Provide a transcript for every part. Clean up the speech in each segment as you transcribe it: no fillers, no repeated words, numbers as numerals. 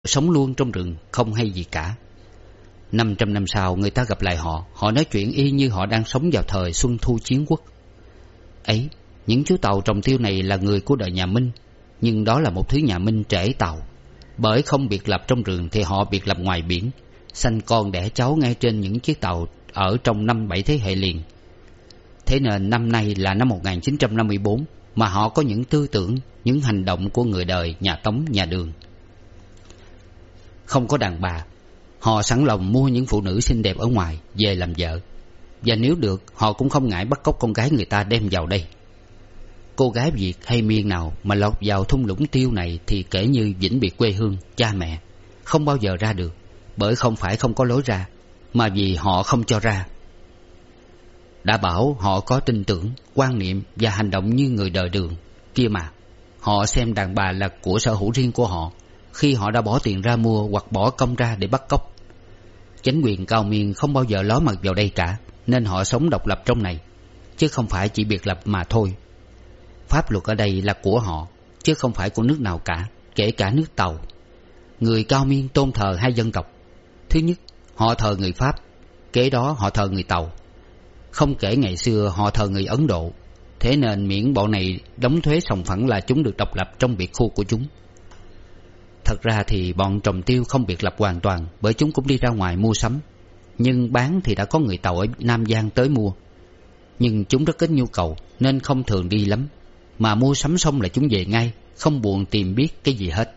sống luôn trong rừng không hay gì cả. 500 năm sau người ta gặp lại họ, họ nói chuyện y như họ đang sống vào thời Xuân Thu Chiến Quốc. Ấy, những chú tàu trồng tiêu này là người của đời nhà Minh, nhưng đó là một thứ nhà Minh trễ tàu. Bởi không biệt lập trong rừng thì họ biệt lập ngoài biển, sanh con đẻ cháu ngay trên những chiếc tàu ở trong 5-7 thế hệ liền. Thế nên năm nay là năm 1954 mà họ có những tư tưởng, những hành động của người đời nhà Tống, nhà Đường. Không có đàn bà, họ sẵn lòng mua những phụ nữ xinh đẹp ở ngoài về làm vợ, và nếu được họ cũng không ngại bắt cóc con gái người ta đem vào đây. Cô gái Việt hay Miên nào mà lọt vào thung lũng tiêu này thì kể như vĩnh biệt quê hương, cha mẹ, không bao giờ ra được, bởi không phải không có lối ra, mà vì họ không cho ra. Đã bảo họ có tin tưởng, quan niệm và hành động như người đời Đường kia mà. Họ xem đàn bà là của sở hữu riêng của họ khi họ đã bỏ tiền ra mua hoặc bỏ công ra để bắt cóc. Chính quyền Cao Miên không bao giờ ló mặt vào đây cả, nên họ sống độc lập trong này, chứ không phải chỉ biệt lập mà thôi. Pháp luật ở đây là của họ, chứ không phải của nước nào cả, kể cả nước Tàu. Người Cao Miên tôn thờ hai dân tộc. Thứ nhất, họ thờ người Pháp, kế đó họ thờ người Tàu. Không kể ngày xưa họ thờ người Ấn Độ. Thế nên miễn bọn này đóng thuế sòng phẳng là chúng được độc lập trong biệt khu của chúng. Thật ra thì bọn trồng tiêu không biệt lập hoàn toàn, bởi chúng cũng đi ra ngoài mua sắm. Nhưng bán thì đã có người Tàu ở Nam Giang tới mua. Nhưng chúng rất ít nhu cầu nên không thường đi lắm, mà mua sắm xong là chúng về ngay, không buồn tìm biết cái gì hết.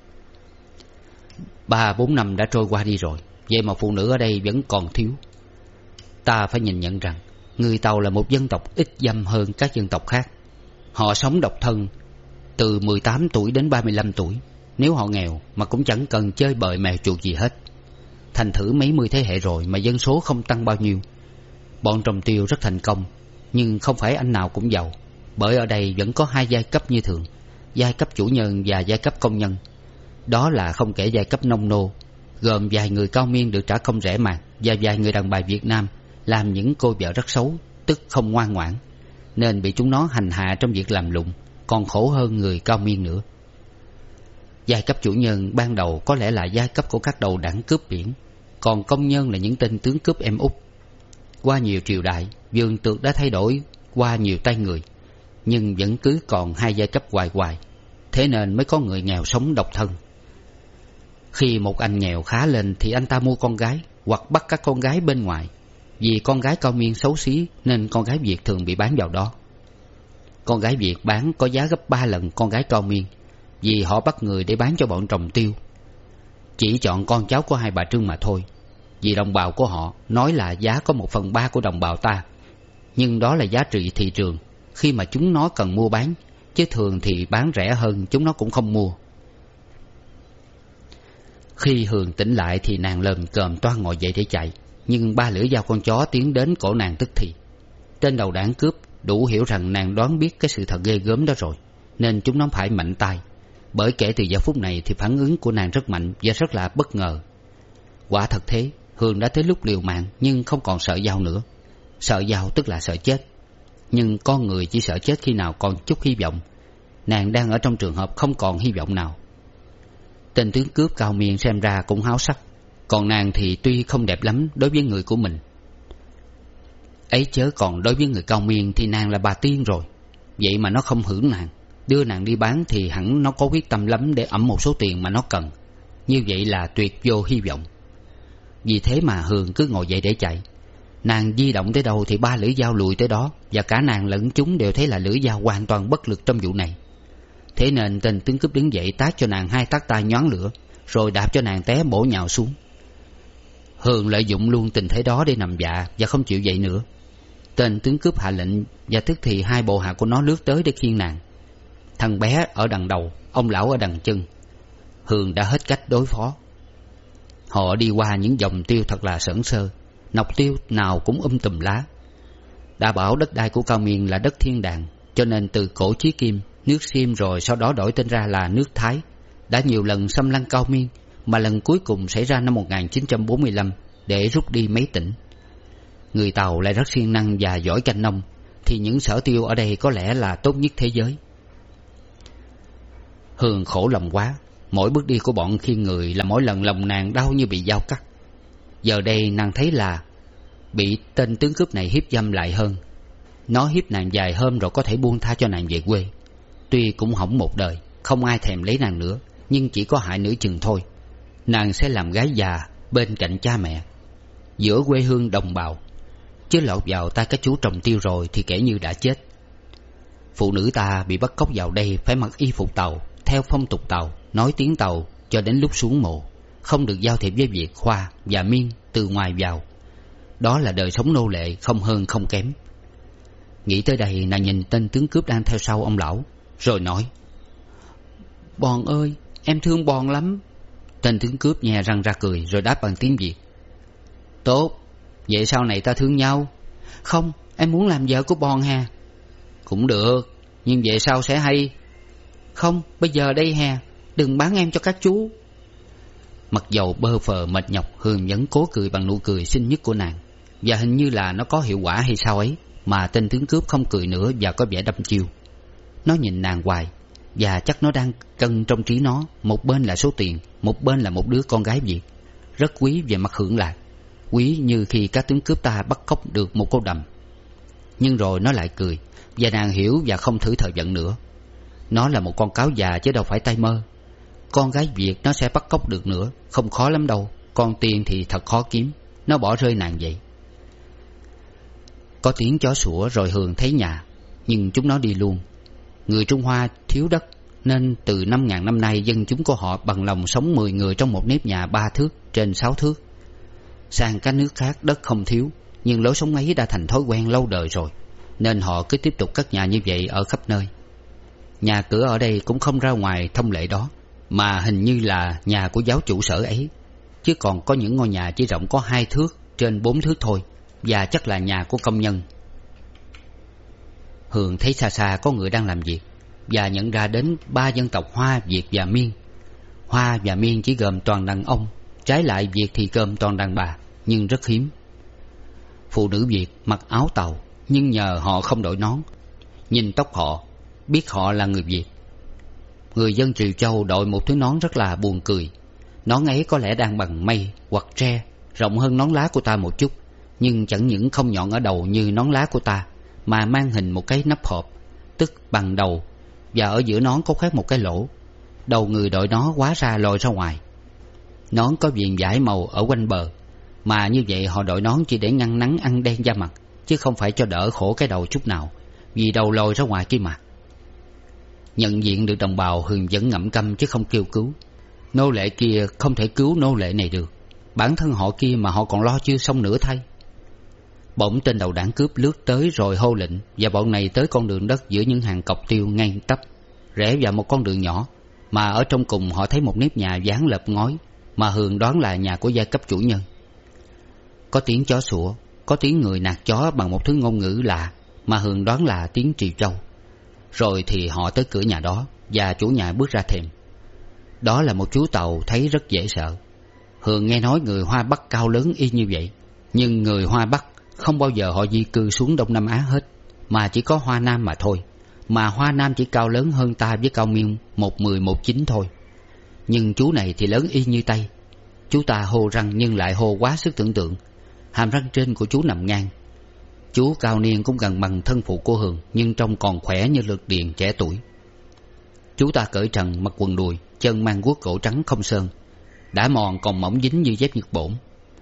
3-4 năm đã trôi qua đi rồi, vậy mà phụ nữ ở đây vẫn còn thiếu. Ta phải nhìn nhận rằng người Tàu là một dân tộc ít dâm hơn các dân tộc khác. Họ sống độc thân từ 18 tuổi đến 35 tuổi. Nếu họ nghèo mà cũng chẳng cần chơi bời mèo chuột gì hết. Thành thử mấy mươi thế hệ rồi mà dân số không tăng bao nhiêu. Bọn trồng tiêu rất thành công, nhưng không phải anh nào cũng giàu, bởi ở đây vẫn có hai giai cấp như thường: giai cấp chủ nhân và giai cấp công nhân. Đó là không kể giai cấp nông nô, gồm vài người Cao Miên được trả công rẻ mạt và vài người đàn bà Việt Nam làm những cô vợ rất xấu, tức không ngoan ngoãn, nên bị chúng nó hành hạ trong việc làm lụng, còn khổ hơn người Cao Miên nữa. Giai cấp chủ nhân ban đầu có lẽ là giai cấp của các đầu đảng cướp biển, còn công nhân là những tên tướng cướp em út. Qua nhiều triều đại, vườn tược đã thay đổi qua nhiều tay người, nhưng vẫn cứ còn hai giai cấp hoài hoài. Thế nên mới có người nghèo sống độc thân. Khi một anh nghèo khá lên thì anh ta mua con gái hoặc bắt các con gái bên ngoài. Vì con gái Cao Miên xấu xí nên con gái Việt thường bị bán vào đó. Con gái Việt bán có giá gấp 3 lần con gái Cao Miên, vì họ bắt người để bán cho bọn trồng tiêu. Chỉ chọn con cháu của hai bà Trưng mà thôi, vì đồng bào của họ nói là giá có 1/3 của đồng bào ta. Nhưng đó là giá trị thị trường khi mà chúng nó cần mua bán, chứ thường thì bán rẻ hơn chúng nó cũng không mua. Khi Hường tỉnh lại thì nàng lờm cờm toan ngồi dậy để chạy, nhưng 3 lưỡi dao con chó tiến đến cổ nàng tức thì. Tên đầu đảng cướp đủ hiểu rằng nàng đoán biết cái sự thật ghê gớm đó rồi, nên chúng nó phải mạnh tay. Bởi kể từ giờ phút này thì phản ứng của nàng rất mạnh và rất là bất ngờ. Quả thật thế, Hường đã tới lúc liều mạng nhưng không còn sợ dao nữa. Sợ dao tức là sợ chết, nhưng con người chỉ sợ chết khi nào còn chút hy vọng. Nàng đang ở trong trường hợp không còn hy vọng nào. Tên tướng cướp Cao Miên xem ra cũng háo sắc, còn nàng thì tuy không đẹp lắm đối với người của mình. Ấy chớ còn đối với người Cao Miên thì nàng là bà tiên rồi. Vậy mà nó không hưởng nàng, đưa nàng đi bán thì hẳn nó có quyết tâm lắm để ẵm một số tiền mà nó cần. Như vậy là tuyệt vô hy vọng. Vì thế mà Hường cứ ngồi dậy để chạy. Nàng di động tới đâu thì 3 lưỡi dao lùi tới đó, và cả nàng lẫn chúng đều thấy là lưỡi dao hoàn toàn bất lực trong vụ này. Thế nên tên tướng cướp đứng dậy tát cho nàng 2 tát tay nhoáng lửa, rồi đạp cho nàng té bổ nhào xuống. Hường lợi dụng luôn tình thế đó để nằm dạ và không chịu dậy nữa. Tên tướng cướp hạ lệnh, và tức thì 2 bộ hạ của nó lướt tới để khiêng nàng. Thằng bé ở đằng đầu, ông lão ở đằng chân. Hường đã hết cách đối phó. Họ đi qua những dòng tiêu thật là sởn sơ, nọc tiêu nào cũng tùm lá. Đã bảo đất đai của Cao Miên là đất thiên đàng, cho nên từ cổ chí kim, nước Xiêm rồi sau đó đổi tên ra là nước Thái, đã nhiều lần xâm lăng Cao Miên, mà lần cuối cùng xảy ra năm 1945 để rút đi mấy tỉnh. Người Tàu lại rất siêng năng và giỏi canh nông, thì những sở tiêu ở đây có lẽ là tốt nhất thế giới. Hường khổ lòng quá. Mỗi bước đi của bọn khiêng người là mỗi lần lòng nàng đau như bị dao cắt. Giờ đây nàng thấy là bị tên tướng cướp này hiếp dâm lại hơn. Nó hiếp nàng vài hôm rồi có thể buông tha cho nàng về quê. Tuy cũng hỏng một đời, không ai thèm lấy nàng nữa, nhưng chỉ có hại nửa chừng thôi. Nàng sẽ làm gái già bên cạnh cha mẹ, giữa quê hương đồng bào, chứ lọt vào tay các chú trồng tiêu rồi thì kể như đã chết. Phụ nữ ta bị bắt cóc vào đây phải mặc y phục Tàu, theo phong tục Tàu, nói tiếng Tàu cho đến lúc xuống mồ, không được giao thiệp với Việt, Hoa và Miên từ ngoài vào. Đó là đời sống nô lệ, không hơn không kém. Nghĩ tới đây, nàng nhìn tên tướng cướp đang theo sau ông lão, rồi nói: "Bòn ơi, em thương Bòn lắm." Tên tướng cướp nhe răng ra cười, rồi đáp bằng tiếng Việt: "Tốt, vậy sau này ta thương nhau." "Không, em muốn làm vợ của Bòn hà." "Cũng được, nhưng về sau sẽ hay." "Không, bây giờ đây hà, đừng bán em cho các chú." Mặc dầu bơ phờ mệt nhọc, Hương vẫn cố cười bằng nụ cười xinh nhất của nàng. Và hình như là nó có hiệu quả hay sao ấy, mà tên tướng cướp không cười nữa và có vẻ đăm chiêu. Nó nhìn nàng hoài, và chắc nó đang cân trong trí nó, một bên là số tiền, một bên là một đứa con gái Việt, rất quý về mặt hưởng lạc, quý như khi các tướng cướp ta bắt cóc được một cô đầm. Nhưng rồi nó lại cười, và nàng hiểu và không thử thời vận nữa. Nó là một con cáo già chứ đâu phải tay mơ. Con gái Việt nó sẽ bắt cóc được nữa, không khó lắm đâu. Con tiền thì thật khó kiếm. Nó bỏ rơi nàng vậy. Có tiếng chó sủa rồi Hường thấy nhà, nhưng chúng nó đi luôn. Người Trung Hoa thiếu đất, nên từ 5.000 năm nay dân chúng của họ bằng lòng sống 10 người trong một nếp nhà 3 thước trên 6 thước. Sang các nước khác đất không thiếu, nhưng lối sống ấy đã thành thói quen lâu đời rồi, nên họ cứ tiếp tục cất nhà như vậy ở khắp nơi. Nhà cửa ở đây cũng không ra ngoài thông lệ đó, mà hình như là nhà của giáo chủ sở ấy. Chứ còn có những ngôi nhà chỉ rộng có 2 thước trên 4 thước thôi, và chắc là nhà của công nhân. Hường thấy xa xa có người đang làm việc, và nhận ra đến 3 dân tộc Hoa, Việt và Miên. Hoa và Miên chỉ gồm toàn đàn ông, trái lại Việt thì gồm toàn đàn bà, nhưng rất hiếm. Phụ nữ Việt mặc áo Tàu, nhưng nhờ họ không đội nón, nhìn tóc họ biết họ là người Việt. Người dân Triều Châu đội một thứ nón rất là buồn cười. Nón ấy có lẽ đang bằng mây hoặc tre, rộng hơn nón lá của ta một chút, nhưng chẳng những không nhọn ở đầu như nón lá của ta, mà mang hình một cái nắp hộp, tức bằng đầu, và ở giữa nón có khoét một cái lỗ. Đầu người đội nó hóa ra lòi ra ngoài. Nón có viền vải màu ở quanh bờ, mà như vậy họ đội nón chỉ để ngăn nắng ăn đen da mặt, chứ không phải cho đỡ khổ cái đầu chút nào, vì đầu lòi ra ngoài kia mà. Nhận diện được đồng bào, Hường vẫn ngậm câm chứ không kêu cứu. Nô lệ kia không thể cứu nô lệ này được, bản thân họ kia mà họ còn lo chưa xong nữa thay. Bỗng tên đầu đảng cướp lướt tới rồi hô lệnh, và bọn này tới con đường đất giữa những hàng cọc tiêu ngang tắp, rẽ vào một con đường nhỏ, mà ở trong cùng họ thấy một nếp nhà dán lợp ngói, mà Hường đoán là nhà của giai cấp chủ nhân. Có tiếng chó sủa, có tiếng người nạt chó bằng một thứ ngôn ngữ lạ, mà Hường đoán là tiếng Triều Châu. Rồi thì họ tới cửa nhà đó, và chủ nhà bước ra thềm. Đó là một chú Tàu thấy rất dễ sợ. Hường nghe nói người Hoa Bắc cao lớn y như vậy, nhưng người Hoa Bắc không bao giờ họ di cư xuống Đông Nam Á hết, mà chỉ có Hoa Nam mà thôi. Mà Hoa Nam chỉ cao lớn hơn ta với cao miên 1,10 1,9 thôi. Nhưng chú này thì lớn y như Tây. Chú ta hô răng nhưng lại hô quá sức tưởng tượng. Hàm răng trên của chú nằm ngang. Chú cao niên cũng gần bằng thân phụ của Hường, nhưng trông còn khỏe như lực điền trẻ tuổi. Chú ta cởi trần, mặc quần đùi, chân mang guốc gỗ trắng không sơn, đã mòn còn mỏng dính như dép Nhật Bổn.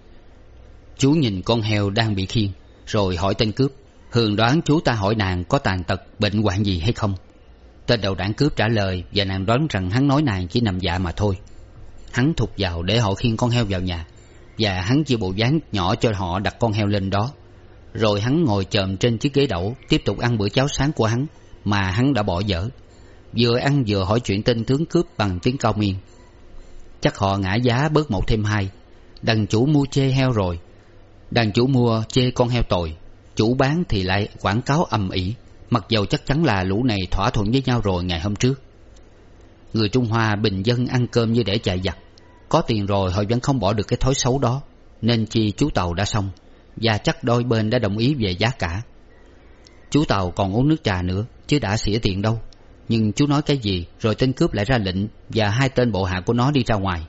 Chú nhìn con heo đang bị khiêng, rồi hỏi tên cướp. Hường đoán chú ta hỏi nàng có tàn tật, bệnh hoạn gì hay không. Tên đầu đảng cướp trả lời, và nàng đoán rằng hắn nói nàng chỉ nằm dạ mà thôi. Hắn thụt vào để họ khiêng con heo vào nhà, và hắn chia bộ ván nhỏ cho họ đặt con heo lên đó. Rồi hắn ngồi chồm trên chiếc ghế đẩu, tiếp tục ăn bữa cháo sáng của hắn, mà hắn đã bỏ dở. Vừa ăn vừa hỏi chuyện tên tướng cướp bằng tiếng cao miên. Chắc họ ngã giá bớt 1 thêm 2. Đàn chủ mua chê heo rồi, đàn chủ mua chê con heo tồi, chủ bán thì lại quảng cáo ầm ĩ, mặc dầu chắc chắn là lũ này thỏa thuận với nhau rồi ngày hôm trước. Người Trung Hoa bình dân ăn cơm như để chạy giặc, có tiền rồi họ vẫn không bỏ được cái thói xấu đó, nên chi chú Tàu đã xong, và chắc đôi bên đã đồng ý về giá cả. Chú Tàu còn uống nước trà nữa, chứ đã xỉa tiền đâu. Nhưng chú nói cái gì rồi tên cướp lại ra lệnh, và hai tên bộ hạ của nó đi ra ngoài.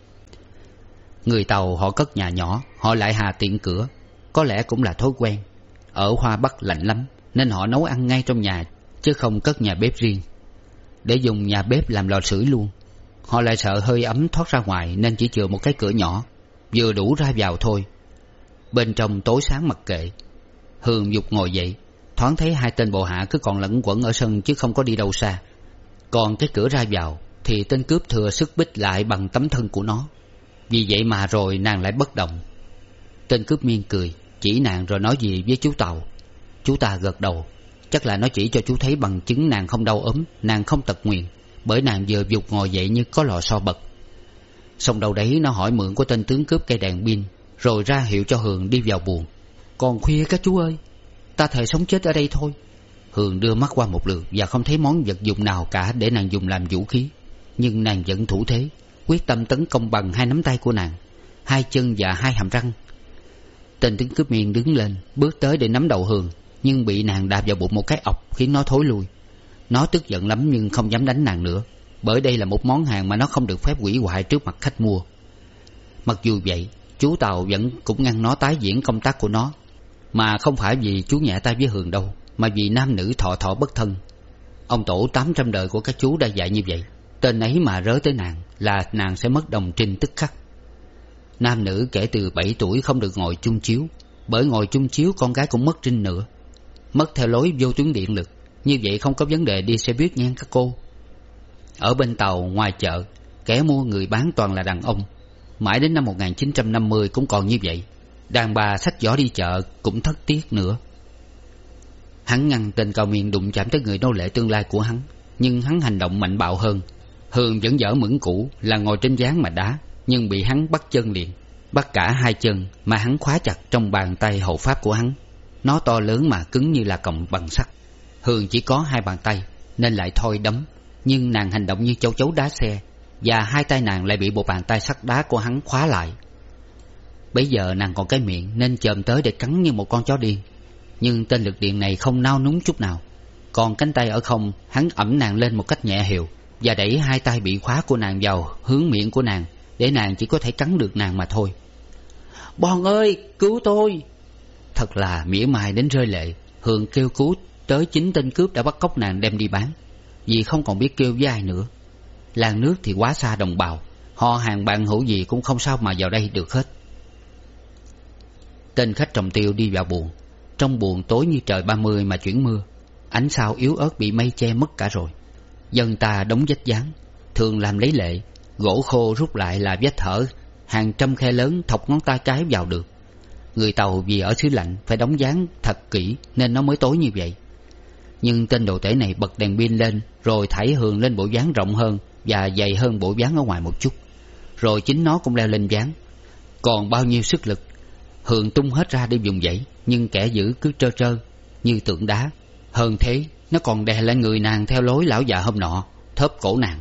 Người Tàu họ cất nhà nhỏ, họ lại hà tiện cửa. Có lẽ cũng là thói quen. Ở Hoa Bắc lạnh lắm, nên họ nấu ăn ngay trong nhà, chứ không cất nhà bếp riêng, để dùng nhà bếp làm lò sưởi luôn. Họ lại sợ hơi ấm thoát ra ngoài, nên chỉ chừa một cái cửa nhỏ, vừa đủ ra vào thôi. Bên trong tối sáng mặc kệ. Hường giục ngồi dậy, thoáng thấy hai tên bộ hạ cứ còn lẩn quẩn ở sân chứ không có đi đâu xa. Còn cái cửa ra vào thì tên cướp thừa sức bích lại bằng tấm thân của nó. Vì vậy mà rồi nàng lại bất động. Tên cướp Miên cười, chỉ nàng rồi nói gì với chú Tàu. Chú ta gật đầu. Chắc là nó chỉ cho chú thấy bằng chứng nàng không đau ốm, nàng không tật nguyền, bởi nàng vừa giục ngồi dậy như có lò xo bật. Xong đâu đấy nó hỏi mượn của tên tướng cướp cây đèn pin, rồi ra hiệu cho Hường đi vào buồng. Còn khuya các chú ơi, ta thề sống chết ở đây thôi. Hường đưa mắt qua một lượt và không thấy món vật dụng nào cả để nàng dùng làm vũ khí. Nhưng nàng vẫn thủ thế, quyết tâm tấn công bằng hai nắm tay của nàng, hai chân và hai hàm răng. Tên tướng cướp Miên đứng lên, bước tới để nắm đầu Hường, nhưng bị nàng đạp vào bụng một cái ọc khiến nó thối lui. Nó tức giận lắm nhưng không dám đánh nàng nữa, bởi đây là một món hàng mà nó không được phép hủy hoại trước mặt khách mua. Mặc dù vậy, chú Tàu vẫn cũng ngăn nó tái diễn công tác của nó, mà không phải vì chú nhẹ tay với Hường đâu, mà vì nam nữ thọ thọ bất thân. Ông tổ 800 đời của các chú đã dạy như vậy. Tên ấy mà rớ tới nàng là nàng sẽ mất đồng trinh tức khắc. Nam nữ kể từ 7 tuổi không được ngồi chung chiếu, bởi ngồi chung chiếu con gái cũng mất trinh nữa. Mất theo lối vô tuyến điện lực, như vậy không có vấn đề đi xe buýt nha các cô. Ở bên Tàu ngoài chợ, kẻ mua người bán toàn là đàn ông. Mãi đến năm 1950 cũng còn như vậy. Đàn bà xách giỏ đi chợ cũng thất tiếc nữa. Hắn ngăn tên Cao Miên đụng chạm tới người nô lệ tương lai của hắn, nhưng hắn hành động mạnh bạo hơn. Hường vẫn dở mững cũ là ngồi trên ván mà đá, nhưng bị hắn bắt chân liền, bắt cả hai chân mà hắn khóa chặt trong bàn tay hậu pháp của hắn. Nó to lớn mà cứng như là cọng bằng sắt. Hường chỉ có hai bàn tay nên lại thôi đấm, nhưng nàng hành động như châu chấu đá xe, và hai tay nàng lại bị một bàn tay sắt đá của hắn khóa lại. Bấy giờ nàng còn cái miệng nên chồm tới để cắn như một con chó điên, nhưng tên lực điện này không nao núng chút nào. Còn cánh tay ở không, hắn ẵm nàng lên một cách nhẹ hiệu và đẩy hai tay bị khóa của nàng vào hướng miệng của nàng, để nàng chỉ có thể cắn được nàng mà thôi. Bọn ơi, cứu tôi! Thật là mỉa mai đến rơi lệ. Hường kêu cứu tới chính tên cướp đã bắt cóc nàng đem đi bán, vì không còn biết kêu với ai nữa. Làng nước thì quá xa đồng bào, họ hàng bạn hữu gì cũng không sao mà vào đây được hết. Tên khách trồng tiêu đi vào buồng. Trong buồng tối như trời 30 mà chuyển mưa. Ánh sao yếu ớt bị mây che mất cả rồi. Dân ta đóng vách dán, thường làm lấy lệ. Gỗ khô rút lại là vách thở, hàng trăm khe lớn thọc ngón tay cái vào được. Người Tàu vì ở xứ lạnh phải đóng dán thật kỹ nên nó mới tối như vậy. Nhưng tên đồ tể này bật đèn pin lên, rồi thảy Hường lên bộ dán rộng hơn và dày hơn bộ dán ở ngoài một chút, rồi chính nó cũng leo lên dán. Còn bao nhiêu sức lực Hường tung hết ra để vùng dãy, nhưng kẻ giữ cứ trơ trơ như tượng đá. Hơn thế, nó còn đè lên người nàng theo lối lão già hôm nọ, thớp cổ nàng.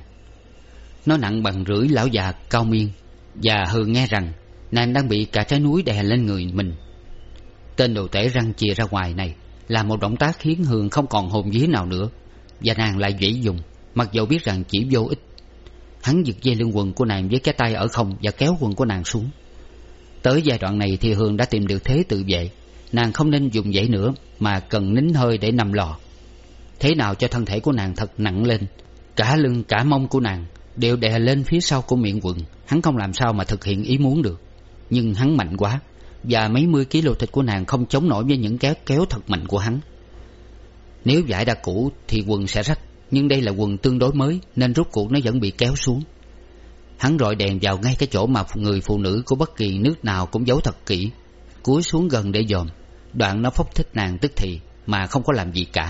Nó nặng bằng rưỡi lão già Cao Miên, và Hường nghe rằng nàng đang bị cả trái núi đè lên người mình. Tên đồ tể răng chìa ra ngoài này là một động tác khiến Hường không còn hồn vía nào nữa, và nàng lại dãy dùng, mặc dầu biết rằng chỉ vô ích. Hắn giật dây lưng quần của nàng với cái tay ở không và kéo quần của nàng xuống. Tới giai đoạn này thì Hường đã tìm được thế tự vệ. Nàng không nên dùng dãy nữa, mà cần nín hơi để nằm lò. Thế nào cho thân thể của nàng thật nặng lên. Cả lưng cả mông của nàng đều đè lên phía sau của miệng quần. Hắn không làm sao mà thực hiện ý muốn được. Nhưng hắn mạnh quá, và mấy mươi kg thịt của nàng không chống nổi với những kéo thật mạnh của hắn. Nếu vải đã cũ thì quần sẽ rách, nhưng đây là quần tương đối mới nên rốt cuộc nó vẫn bị kéo xuống. Hắn rọi đèn vào ngay cái chỗ mà người phụ nữ của bất kỳ nước nào cũng giấu thật kỹ, cúi xuống gần để dòm. Đoạn nó phốc thích nàng tức thì mà không có làm gì cả.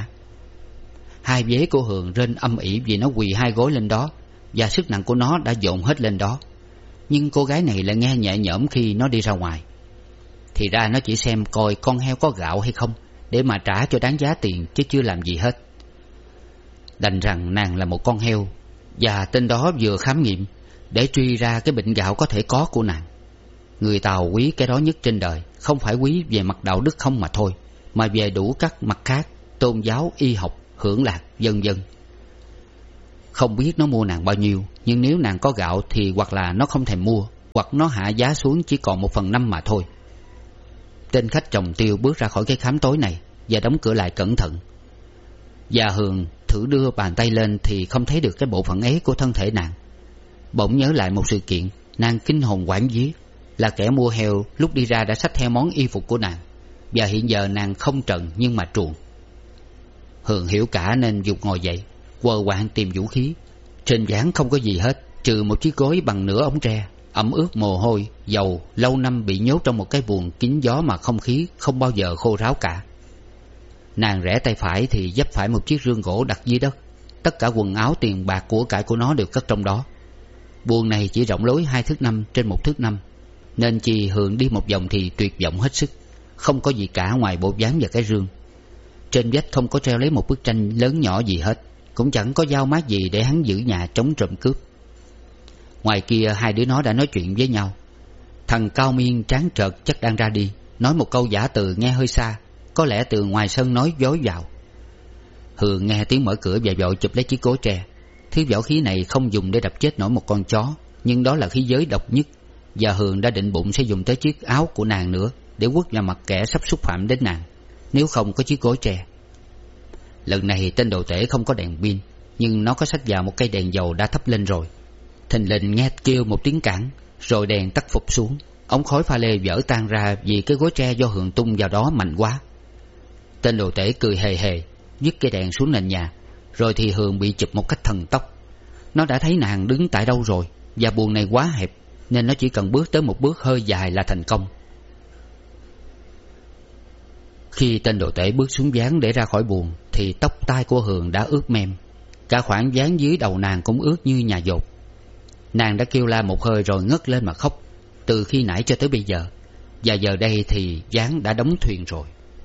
Hai vế của Hường rên âm ỉ vì nó quỳ hai gối lên đó, và sức nặng của nó đã dồn hết lên đó. Nhưng cô gái này lại nghe nhẹ nhõm khi nó đi ra ngoài. Thì ra nó chỉ xem coi con heo có gạo hay không, để mà trả cho đáng giá tiền, chứ chưa làm gì hết. Đành rằng nàng là một con heo, và tên đó vừa khám nghiệm để truy ra cái bệnh gạo có thể có của nàng. Người Tàu quý cái đó nhất trên đời, không phải quý về mặt đạo đức không mà thôi, mà về đủ các mặt khác, tôn giáo, y học, hưởng lạc, vân vân. Không biết nó mua nàng bao nhiêu, nhưng nếu nàng có gạo thì hoặc là nó không thèm mua, hoặc nó hạ giá xuống chỉ còn 1/5 mà thôi. Tên khách trồng tiêu bước ra khỏi cái khám tối này và đóng cửa lại cẩn thận. Và Hường thử đưa bàn tay lên thì không thấy được cái bộ phận ấy của thân thể nàng. Bỗng nhớ lại một sự kiện, nàng kinh hồn hoảng vía là kẻ mua heo lúc đi ra đã xách theo món y phục của nàng, và hiện giờ nàng không trần nhưng mà truồng. Hường hiểu cả nên giục ngồi dậy, quờ quạng tìm vũ khí. Trên ván không có gì hết trừ một chiếc gối bằng nửa ống tre, ẩm ướt mồ hôi, dầu, lâu năm bị nhốt trong một cái buồng kín gió mà không khí không bao giờ khô ráo cả. Nàng rẽ tay phải thì vấp phải một chiếc rương gỗ đặt dưới đất. Tất cả quần áo, tiền bạc, của cải của nó đều cất trong đó. Buồng này chỉ rộng lối 2 thước 5 trên 1 thước 5, nên chị Hường đi một vòng thì tuyệt vọng hết sức. Không có gì cả ngoài bộ ván và cái rương. Trên vách không có treo lấy một bức tranh lớn nhỏ gì hết, cũng chẳng có dao mát gì để hắn giữ nhà chống trộm cướp. Ngoài kia hai đứa nó đã nói chuyện với nhau. Thằng cao miên tráng trợt chắc đang ra đi, nói một câu giả từ nghe hơi xa, có lẽ từ ngoài sân nói dối vào. Hường nghe tiếng mở cửa và vội chụp lấy chiếc gối tre. Thứ võ khí này không dùng để đập chết nổi một con chó, nhưng đó là khí giới độc nhất, và Hường đã định bụng sẽ dùng tới chiếc áo của nàng nữa để quất vào mặt kẻ sắp xúc phạm đến nàng, nếu không có chiếc gối tre. Lần này tên đồ tể không có đèn pin, nhưng nó có xách vào một cây đèn dầu đã thắp lên rồi. Thình lình nghe kêu một tiếng cản, rồi đèn tắt phụp xuống. Ống khói pha lê vỡ tan ra vì cái gối tre do Hường tung vào đó mạnh quá. Tên đồ tể cười hề hề, vứt cây đèn xuống nền nhà. Rồi thì Hường bị chụp một cách thần tốc. Nó đã thấy nàng đứng tại đâu rồi, và buồng này quá hẹp nên nó chỉ cần bước tới một bước hơi dài là thành công. Khi tên đồ tể bước xuống ván để ra khỏi buồng thì tóc tai của Hường đã ướt mem. Cả khoảng ván dưới đầu nàng cũng ướt như nhà dột. Nàng đã kêu la một hơi rồi ngất lên mà khóc từ khi nãy cho tới bây giờ. Và giờ đây thì ván đã đóng thuyền rồi.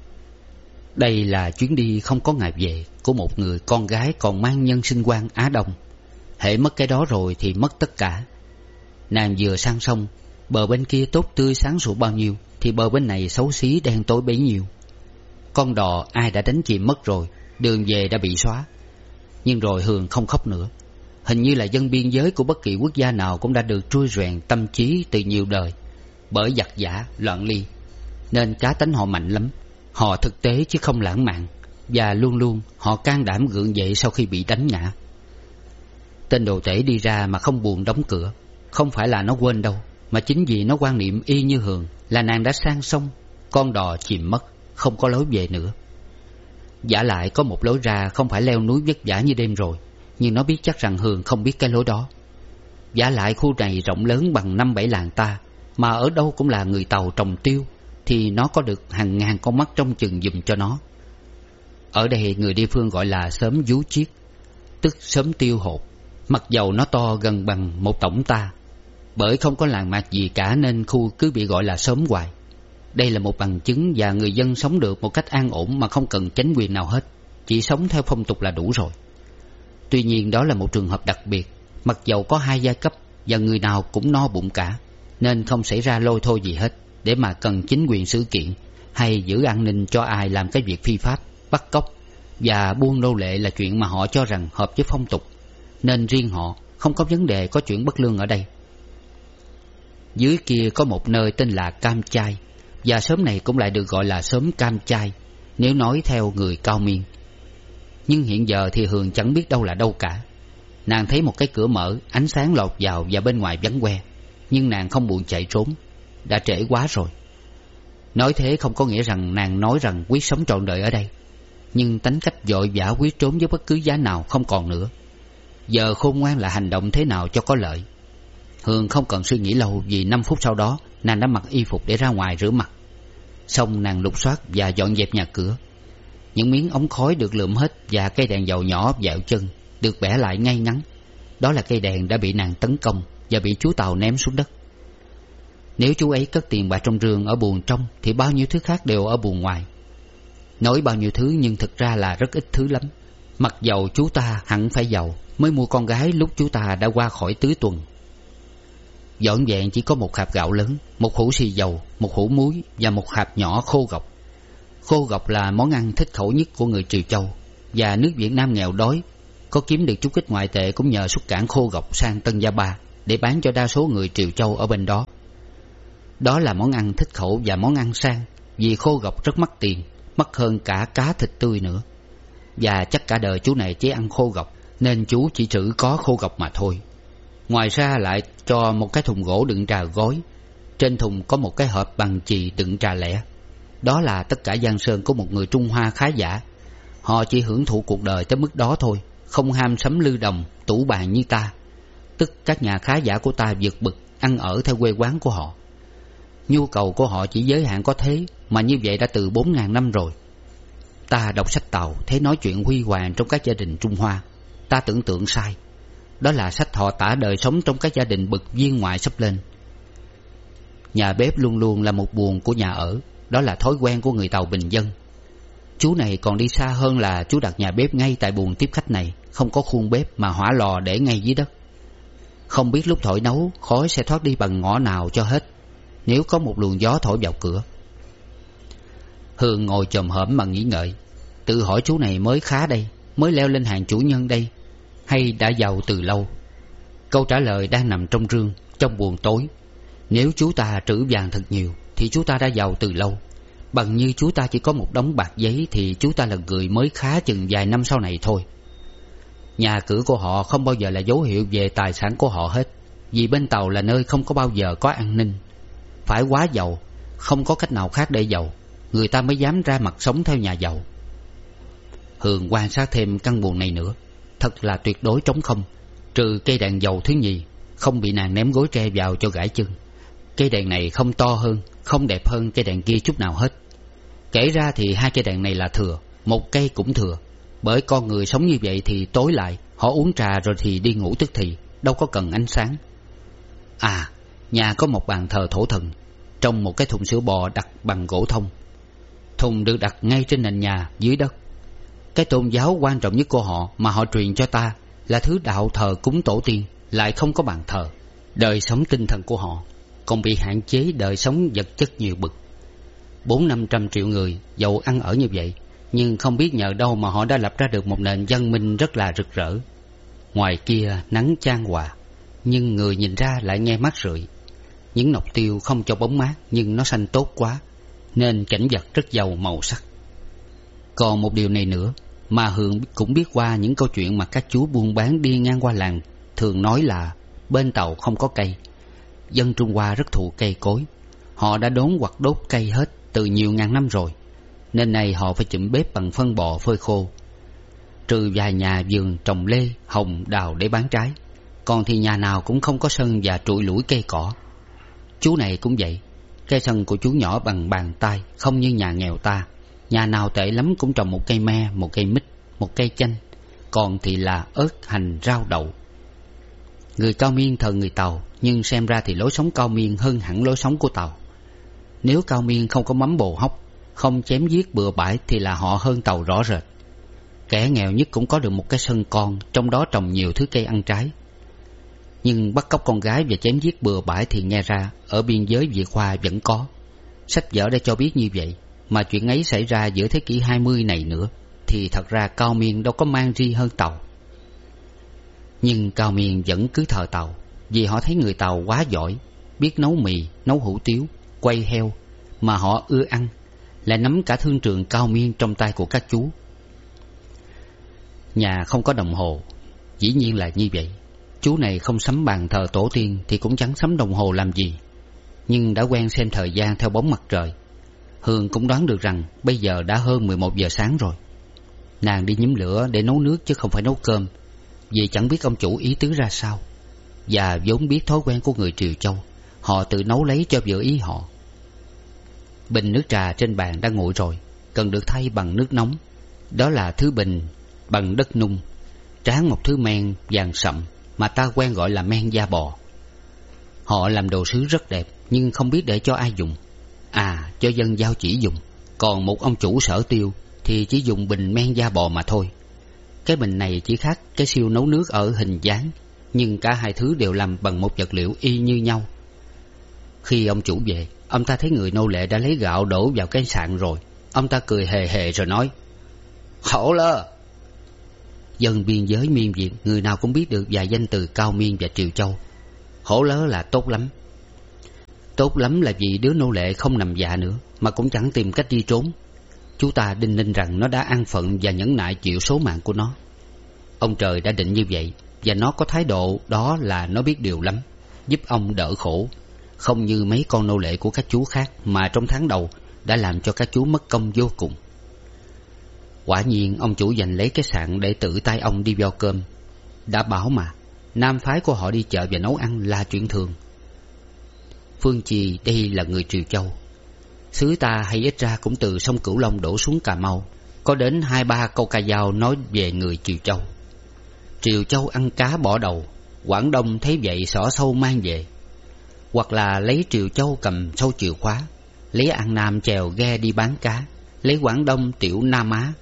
Đây là chuyến đi không có ngày về của một người con gái còn mang nhân sinh quan Á Đông. Hễ mất cái đó rồi thì mất tất cả. Nàng vừa sang sông, bờ bên kia tốt tươi sáng sủa bao nhiêu thì bờ bên này xấu xí đen tối bấy nhiêu. Con đò ai đã đánh chìm mất rồi, đường về đã bị xóa. Nhưng rồi Hường không khóc nữa. Hình như là dân biên giới của bất kỳ quốc gia nào cũng đã được trui rèn tâm trí từ nhiều đời bởi giặc giả, loạn ly, nên cá tánh họ mạnh lắm. Họ thực tế chứ không lãng mạn, và luôn luôn họ can đảm gượng dậy sau khi bị đánh ngã. Tên đồ tể đi ra mà không buồn đóng cửa. Không phải là nó quên đâu, mà chính vì nó quan niệm y như Hường là nàng đã sang sông, con đò chìm mất, không có lối về nữa. Vả lại có một lối ra không phải leo núi vất vả như đêm rồi, nhưng nó biết chắc rằng Hường không biết cái lối đó. Vả lại khu này rộng lớn bằng 5-7 làng ta, mà ở đâu cũng là người Tàu trồng tiêu, thì nó có được hàng ngàn con mắt trông chừng giùm cho nó. Ở đây người địa phương gọi là xóm Vú Chiết, tức xóm tiêu hột. Mặc dầu nó to gần bằng một tổng ta, bởi không có làng mạc gì cả nên khu cứ bị gọi là xóm hoài. Đây là một bằng chứng và người dân sống được một cách an ổn mà không cần chánh quyền nào hết, chỉ sống theo phong tục là đủ rồi. Tuy nhiên đó là một trường hợp đặc biệt. Mặc dầu có 2 giai cấp và người nào cũng no bụng cả, nên không xảy ra lôi thôi gì hết để mà cần chính quyền xử kiện hay giữ an ninh cho ai làm cái việc phi pháp, bắt cóc và buôn nô lệ là chuyện mà họ cho rằng hợp với phong tục, nên riêng họ không có vấn đề có chuyện bất lương ở đây. Dưới kia có một nơi tên là Cam Chai, và xóm này cũng lại được gọi là xóm Cam Chai nếu nói theo người Cao Miên. Nhưng hiện giờ thì Hường chẳng biết đâu là đâu cả. Nàng thấy một cái cửa mở, ánh sáng lọt vào và bên ngoài vắng que, nhưng nàng không buồn chạy trốn, đã trễ quá rồi. Nói thế không có nghĩa rằng nàng nói rằng quyết sống trọn đời ở đây, nhưng tánh cách vội vã quyết trốn với bất cứ giá nào không còn nữa. Giờ khôn ngoan là hành động thế nào cho có lợi. Hường không cần suy nghĩ lâu, vì 5 phút sau đó nàng đã mặc y phục để ra ngoài rửa mặt. Xong nàng lục soát và dọn dẹp nhà cửa. Những miếng ống khói được lượm hết và cây đèn dầu nhỏ dẹo chân được bẻ lại ngay ngắn. Đó là cây đèn đã bị nàng tấn công và bị chú Tàu ném xuống đất. Nếu chú ấy cất tiền bạc trong rương ở buồng trong thì bao nhiêu thứ khác đều ở buồng ngoài. Nói bao nhiêu thứ nhưng thực ra là rất ít thứ lắm. Mặc dầu chú ta hẳn phải giàu mới mua con gái lúc chú ta đã qua khỏi tứ tuần. Dọn dẹn chỉ có một hạt gạo lớn, một hũ xì dầu, một hũ muối và một hạt nhỏ khô gọc. Khô gọc là món ăn thích khẩu nhất của người Triều Châu, và nước Việt Nam nghèo đói Có kiếm được chút ít ngoại tệ cũng nhờ xuất cảng khô gọc sang Tân Gia Ba để bán cho đa số người Triều Châu ở bên đó. Đó là món ăn thích khẩu và món ăn sang, vì khô gọc rất mắc tiền, mắc hơn cả cá thịt tươi nữa. Và chắc cả đời chú này chỉ ăn khô gọc, nên chú chỉ trữ có khô gọc mà thôi. Ngoài ra lại cho một cái thùng gỗ đựng trà gói. Trên thùng có một cái hộp bằng chì đựng trà lẻ. Đó là tất cả giang sơn của một người Trung Hoa khá giả. Họ chỉ hưởng thụ cuộc đời tới mức đó thôi, không ham sắm lư đồng, tủ bàn như ta. Tức các nhà khá giả của ta vượt bực, ăn ở theo quê quán của họ. Nhu cầu của họ chỉ giới hạn có thế, mà như vậy đã từ 4.000 năm rồi. Ta đọc sách Tàu thấy nói chuyện huy hoàng trong các gia đình Trung Hoa. Ta tưởng tượng sai. Đó là sách họ tả đời sống trong các gia đình bậc viên ngoại sắp lên. Nhà bếp luôn luôn là một buồng của nhà ở. Đó là thói quen của người Tàu bình dân. Chú này còn đi xa hơn là chú đặt nhà bếp ngay tại buồng tiếp khách này, không có khuôn bếp mà hỏa lò để ngay dưới đất. Không biết lúc thổi nấu khói sẽ thoát đi bằng ngõ nào cho hết, nếu có một luồng gió thổi vào cửa. Hương ngồi chồm hổm mà nghĩ ngợi, tự hỏi chú này mới khá đây, mới leo lên hàng chủ nhân đây, hay đã giàu từ lâu. Câu trả lời đang nằm trong rương, trong buồng tối. Nếu chú ta trữ vàng thật nhiều thì chú ta đã giàu từ lâu. Bằng như chú ta chỉ có một đống bạc giấy thì chú ta là người mới khá chừng vài năm sau này thôi. Nhà cửa của họ không bao giờ là dấu hiệu về tài sản của họ hết, vì bên Tàu là nơi không có bao giờ có an ninh. Phải quá giàu, không có cách nào khác để giàu, người ta mới dám ra mặt sống theo nhà giàu. Hường quan sát thêm căn buồng này nữa, thật là tuyệt đối trống không, trừ cây đèn dầu thứ nhì, không bị nàng ném gối tre vào cho gãi chân. Cây đèn này không to hơn, không đẹp hơn cây đèn kia chút nào hết. Kể ra thì hai cây đèn này là thừa, một cây cũng thừa. Bởi con người sống như vậy thì tối lại, họ uống trà rồi thì đi ngủ tức thì, đâu có cần ánh sáng. À, nhà có một bàn thờ thổ thần, trong một cái thùng sữa bò đặt bằng gỗ thông. Thùng được đặt ngay trên nền nhà dưới đất. Cái tôn giáo quan trọng nhất của họ mà họ truyền cho ta là thứ đạo thờ cúng tổ tiên, lại không có bàn thờ. Đời sống tinh thần của họ còn bị hạn chế đời sống vật chất nhiều bực. 400-500 triệu người dẫu ăn ở như vậy, nhưng không biết nhờ đâu mà họ đã lập ra được một nền văn minh rất là rực rỡ. Ngoài kia nắng chan hòa, nhưng người nhìn ra lại nghe mát rượi. Những nọc tiêu không cho bóng mát, nhưng nó xanh tốt quá, nên cảnh vật rất giàu màu sắc. Còn một điều này nữa mà Hường cũng biết qua những câu chuyện mà các chú buôn bán đi ngang qua làng thường nói là bên Tàu không có cây. Dân Trung Hoa rất thụ cây cối. Họ đã đốn hoặc đốt cây hết từ nhiều ngàn năm rồi, nên nay họ phải chụm bếp bằng phân bò phơi khô. Trừ vài nhà vườn trồng lê, hồng, đào để bán trái, còn thì nhà nào cũng không có sân và trụi lủi cây cỏ. Chú này cũng vậy. Cái sân của chú nhỏ bằng bàn tay, không như nhà nghèo ta. Nhà nào tệ lắm cũng trồng một cây me, một cây mít, một cây chanh, còn thì là ớt, hành, rau, đậu. Người Cao Miên thờ người Tàu, nhưng xem ra thì lối sống Cao Miên hơn hẳn lối sống của Tàu. Nếu Cao Miên không có mắm bồ hóc, không chém giết bừa bãi thì là họ hơn Tàu rõ rệt. Kẻ nghèo nhất cũng có được một cái sân con, trong đó trồng nhiều thứ cây ăn trái. Nhưng bắt cóc con gái và chém giết bừa bãi thì nghe ra ở biên giới Việt Hoa vẫn có. Sách vở đã cho biết như vậy, mà chuyện ấy xảy ra giữa thế kỷ 20 này nữa, thì thật ra Cao Miên đâu có mang ri hơn Tàu. Nhưng Cao Miên vẫn cứ thờ Tàu, vì họ thấy người Tàu quá giỏi, biết nấu mì, nấu hủ tiếu, quay heo, mà họ ưa ăn, lại nắm cả thương trường Cao Miên trong tay của các chú. Nhà không có đồng hồ, dĩ nhiên là như vậy. Chú này không sắm bàn thờ tổ tiên thì cũng chẳng sắm đồng hồ làm gì, nhưng đã quen xem thời gian theo bóng mặt trời. Hương cũng đoán được rằng bây giờ đã hơn 11 giờ sáng rồi. Nàng đi nhúm lửa để nấu nước chứ không phải nấu cơm, vì chẳng biết ông chủ ý tứ ra sao. Và vốn biết thói quen của người Triều Châu, họ tự nấu lấy cho vừa ý họ. Bình nước trà trên bàn đã nguội rồi, cần được thay bằng nước nóng. Đó là thứ bình bằng đất nung, tráng một thứ men vàng sậm mà ta quen gọi là men da bò. Họ làm đồ sứ rất đẹp, nhưng không biết để cho ai dùng. À, cho dân giao chỉ dùng. Còn một ông chủ Sở Tiêu thì chỉ dùng bình men da bò mà thôi. Cái bình này chỉ khác cái siêu nấu nước ở hình dáng, nhưng cả hai thứ đều làm bằng một vật liệu y như nhau. Khi ông chủ về, ông ta thấy người nô lệ đã lấy gạo đổ vào cái sạn rồi. Ông ta cười hề hề rồi nói: "Khổ lơ." Dân biên giới miên Việt người nào cũng biết được vài danh từ Cao Miên và Triều Châu. Hổ lớ là tốt lắm. Tốt lắm là vì đứa nô lệ không nằm dạ nữa, mà cũng chẳng tìm cách đi trốn. Chú ta đinh ninh rằng nó đã an phận và nhẫn nại chịu số mạng của nó. Ông trời đã định như vậy, và nó có thái độ đó là nó biết điều lắm, giúp ông đỡ khổ. Không như mấy con nô lệ của các chú khác mà trong tháng đầu đã làm cho các chú mất công vô cùng. Quả nhiên ông chủ giành lấy cái sạn để tự tay ông đi vo cơm. Đã bảo mà, nam phái của họ đi chợ và nấu ăn là chuyện thường. Phương Trì đây là người Triều Châu. Xứ ta hay ít ra cũng từ sông Cửu Long đổ xuống Cà Mau. Có đến 2-3 câu ca dao nói về người Triều Châu. Triều Châu ăn cá bỏ đầu, Quảng Đông thấy vậy xỏ sâu mang về. Hoặc là lấy Triều Châu cầm sâu chìa khóa, lấy An Nam chèo ghe đi bán cá, lấy Quảng Đông tiểu Nam Á.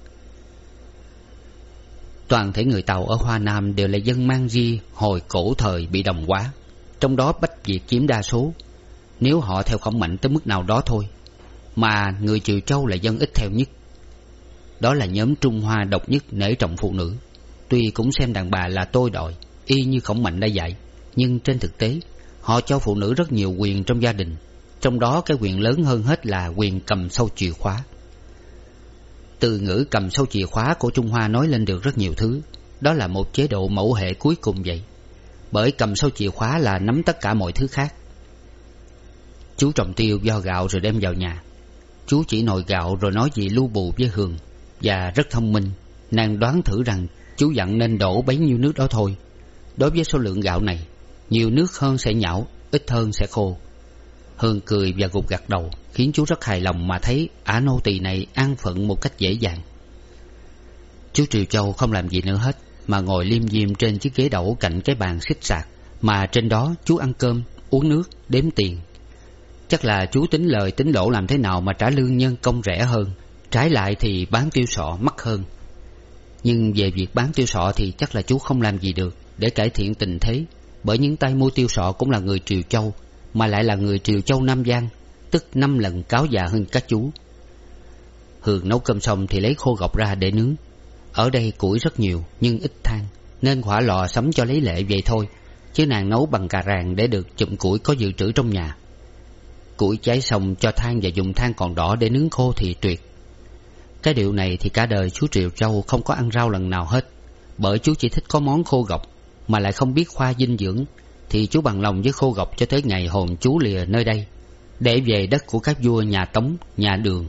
Toàn thể người Tàu ở Hoa Nam đều là dân mang di hồi cổ thời bị đồng hóa, trong đó Bách Việt chiếm đa số, nếu họ theo Khổng Mạnh tới mức nào đó thôi. Mà người Triều Châu là dân ít theo nhất. Đó là nhóm Trung Hoa độc nhất nể trọng phụ nữ. Tuy cũng xem đàn bà là tôi đòi, y như Khổng Mạnh đã dạy, nhưng trên thực tế họ cho phụ nữ rất nhiều quyền trong gia đình, trong đó cái quyền lớn hơn hết là quyền cầm sâu chìa khóa. Từ ngữ cầm sâu chìa khóa của Trung Hoa nói lên được rất nhiều thứ. Đó là một chế độ mẫu hệ cuối cùng vậy. Bởi cầm sâu chìa khóa là nắm tất cả mọi thứ khác. Chú trồng tiêu vo gạo rồi đem vào nhà. Chú chỉ nồi gạo rồi nói gì lu bù với Hường. Và rất thông minh, nàng đoán thử rằng chú dặn nên đổ bấy nhiêu nước đó thôi. Đối với số lượng gạo này, nhiều nước hơn sẽ nhão, ít hơn sẽ khô. Hường cười và gục gặt đầu, khiến chú rất hài lòng mà thấy ả nô tỳ này an phận một cách dễ dàng. Chú Triều Châu không làm gì nữa hết, mà ngồi liêm diêm trên chiếc ghế đẩu cạnh cái bàn xích sạc, mà trên đó chú ăn cơm, uống nước, đếm tiền. Chắc là chú tính lời tính lỗ làm thế nào mà trả lương nhân công rẻ hơn, trái lại thì bán tiêu sọ mắc hơn. Nhưng về việc bán tiêu sọ thì chắc là chú không làm gì được để cải thiện tình thế, bởi những tay mua tiêu sọ cũng là người Triều Châu, mà lại là người Triều Châu Nam Giang, tức 5 lần cáo già hơn các chú. Hường nấu cơm xong thì lấy khô gọc ra để nướng. Ở đây củi rất nhiều nhưng ít than, nên hỏa lò sắm cho lấy lệ vậy thôi, chứ nàng nấu bằng cà ràng để được chụm củi có dự trữ trong nhà. Củi cháy xong cho than và dùng than còn đỏ để nướng khô thì tuyệt. Cái điệu này thì cả đời chú Triều Châu không có ăn rau lần nào hết, bởi chú chỉ thích có món khô gọc, mà lại không biết khoa dinh dưỡng, thì chú bằng lòng với khô gọc cho tới ngày hồn chú lìa nơi đây, để về đất của các vua nhà Tống, nhà Đường.